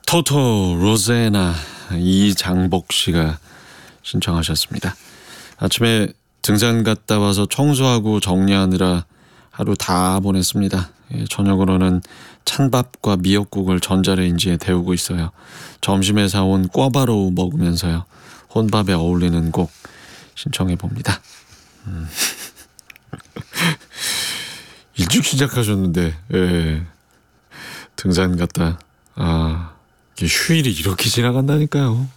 토토 로제나 이장복 씨가 신청하셨습니다. 아침에 등산 갔다 와서 청소하고 정리하느라 하루 다 보냈습니다. 저녁으로는 찬밥과 미역국을 전자레인지에 데우고 있어요. 점심에 사온 꿔바로우 먹으면서요. 혼밥에 어울리는 곡 신청해 봅니다. 일찍 시작하셨는데 등산 갔다 이게 휴일이 이렇게 지나간다니까요.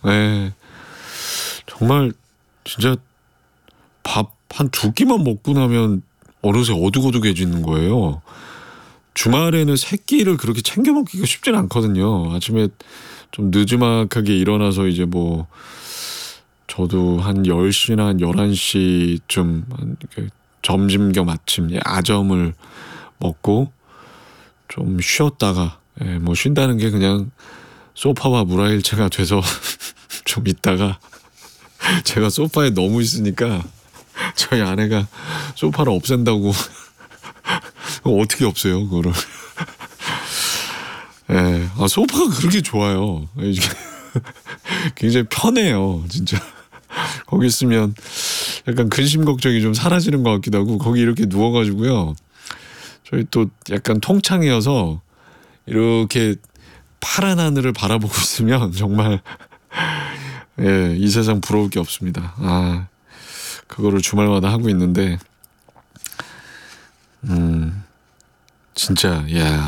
정말 진짜 밥 한 두 끼만 먹고 나면 어느새 어둑어둑해지는 거예요. 주말에는 세 끼를 그렇게 챙겨 먹기가 쉽진 않거든요. 아침에 좀 늦지막하게 일어나서 이제 뭐 저도 한 10시나 한 11시쯤 점심 겸 아침 아점을 먹고 좀 쉬었다가 뭐 쉰다는 게 그냥 소파와 물화일체가 돼서 좀 있다가 제가 소파에 너무 있으니까 저희 아내가 소파를 없앤다고 어떻게 없애요 그거를. 소파가 그렇게 좋아요. 굉장히 편해요 진짜. 거기 있으면 약간 근심 걱정이 좀 사라지는 것 같기도 하고, 거기 이렇게 누워가지고요, 저희 또 약간 통창이어서 이렇게 파란 하늘을 바라보고 있으면 정말 이 세상 부러울 게 없습니다. 그거를 주말마다 하고 있는데 진짜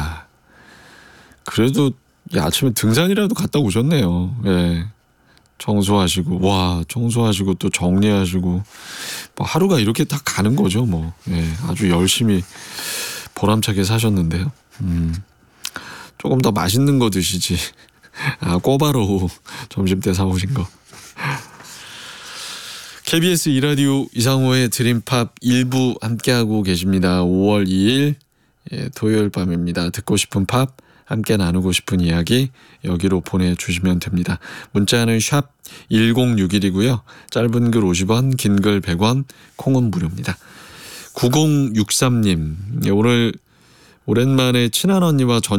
그래도 아침에 등산이라도 갔다 오셨네요. 청소하시고 또 정리하시고 뭐 하루가 이렇게 다 가는 거죠 뭐. 아주 열심히 보람차게 사셨는데요. 조금 더 맛있는 거 드시지. 꿔바로우 점심때 사오신 거. KBS 2라디오 이상호의 드림팝 1부 함께하고 계십니다. 5월 2일 토요일 밤입니다. 듣고 싶은 팝, 함께 나누고 싶은 이야기 여기로 보내주시면 됩니다. 문자는 샵 1061이고요. 짧은 글 50원, 긴 글 100원, 콩은 무료입니다. 9063님, 오늘 오랜만에 친한 언니와